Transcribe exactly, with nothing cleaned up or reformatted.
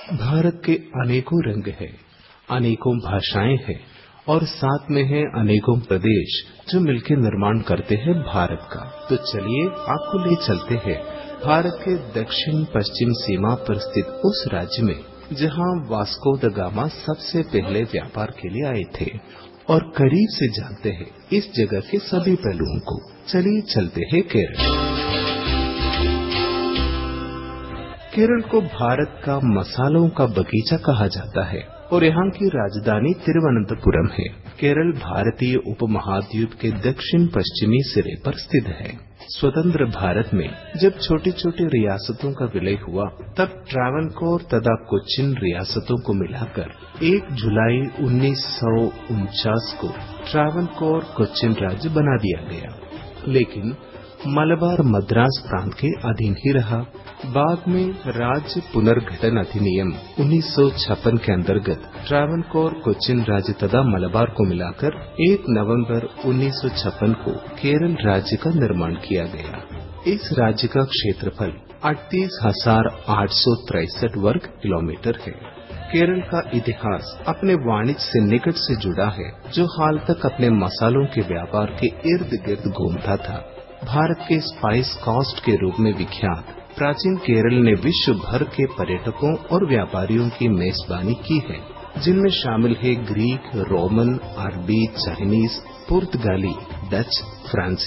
भारत के अनेकों रंग हैं, अनेकों भाषाएं हैं और साथ में है अनेकों प्रदेश जो मिलकर निर्माण करते हैं भारत का। तो चलिए आपको ले चलते हैं भारत के दक्षिण पश्चिम सीमा पर स्थित उस राज्य में जहां वास्को द गामा सबसे पहले व्यापार के लिए आए थे और करीब से जानते हैं इस जगह के सभी पहलुओं को। चलिए चलते हैं केरल। केरल को भारत का मसालों का बगीचा कहा जाता है और यहाँ की राजधानी तिरुवनंतपुरम है। केरल भारतीय उपमहाद्वीप के दक्षिण पश्चिमी सिरे पर स्थित है। स्वतंत्र भारत में जब छोटी छोटी रियासतों का विलय हुआ तब ट्रावनकोर तथा कोच्चिन रियासतों को मिलाकर एक जुलाई उन्नीस सौ उनचास को ट्रावनकोर कोच्चिन राज्य बना दिया गया, लेकिन मलबार मद्रास प्रांत के अधीन ही रहा। बाद में राज्य पुनर्गठन अधिनियम उन्नीस सौ छप्पन के अंतर्गत ट्रावनकोर कोच्चिन राज्य तथा मलबार को मिलाकर एक नवंबर उन्नीस सौ छप्पन को केरल राज्य का निर्माण किया गया। इस राज्य का क्षेत्रफल अड़तीस हजार आठ सौ तिरसठ वर्ग किलोमीटर है। केरल का इतिहास अपने वाणिज्य से निकट से जुड़ा है, जो हाल तक अपने मसालों के व्यापार के इर्द गिर्द घूमता था। भारत के स्पाइस कोस्ट के रूप में विख्यात प्राचीन केरल ने विश्व भर के पर्यटकों और व्यापारियों की मेजबानी की है, जिनमें शामिल है ग्रीक, रोमन, अरबी, चाइनीज, पुर्तगाली, डच, फ्रांसीसी